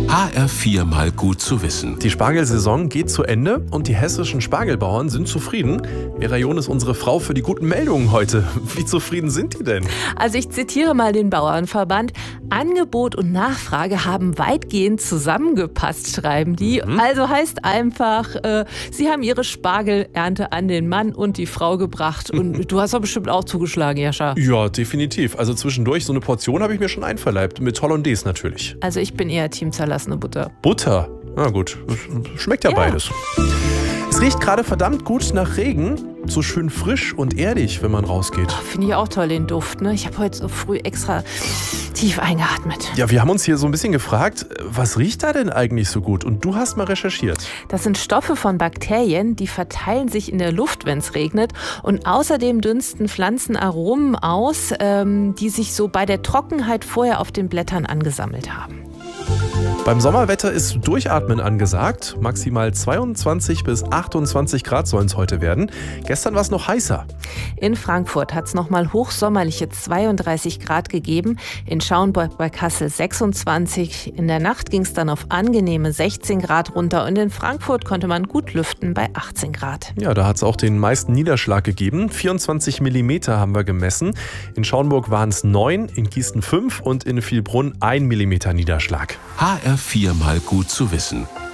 HR4 mal gut zu wissen. Die Spargelsaison geht zu Ende und die hessischen Spargelbauern sind zufrieden. Vera John ist unsere Frau für die guten Meldungen heute. Wie zufrieden sind die denn? Also ich zitiere mal den Bauernverband. Angebot und Nachfrage haben weitgehend zusammengepasst, schreiben die. Also heißt einfach, sie haben ihre Spargelernte an den Mann und die Frau gebracht. Und du hast doch bestimmt auch zugeschlagen, Jascha. Ja, definitiv. Also zwischendurch, so eine Portion habe ich mir schon einverleibt. Mit Hollandaise natürlich. Also ich bin eher Team zerlassene Butter. Butter? Na gut, schmeckt ja beides. Es riecht gerade verdammt gut nach Regen. So schön frisch und erdig, wenn man rausgeht. Finde ich auch toll, den Duft. Ne? Ich habe heute so früh extra tief eingeatmet. Ja, wir haben uns hier so ein bisschen gefragt, was riecht da denn eigentlich so gut? Und du hast mal recherchiert. Das sind Stoffe von Bakterien, die verteilen sich in der Luft, wenn es regnet. Und außerdem dünsten Pflanzenaromen aus, die sich so bei der Trockenheit vorher auf den Blättern angesammelt haben. Beim Sommerwetter ist Durchatmen angesagt. Maximal 22 bis 28 Grad sollen es heute werden. Gestern war es noch heißer. In Frankfurt hat es nochmal hochsommerliche 32 Grad gegeben. In Schaumburg bei Kassel 26. In der Nacht ging es dann auf angenehme 16 Grad runter. Und in Frankfurt konnte man gut lüften bei 18 Grad. Ja, da hat es auch den meisten Niederschlag gegeben. 24 Millimeter haben wir gemessen. In Schaumburg waren es 9, in Gießen 5 und in Vielbrunn 1 Millimeter Niederschlag. HR4 mal gut zu wissen.